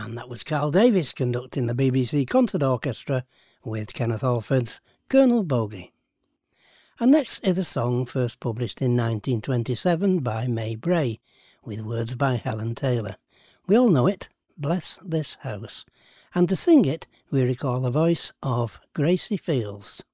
And that was Carl Davis conducting the BBC Concert Orchestra with Kenneth Alford's Colonel Bogey. And next is a song first published in 1927 by May Bray, with words by Helen Taylor. We all know it, Bless This House. And to sing it, we recall the voice of Gracie Fields.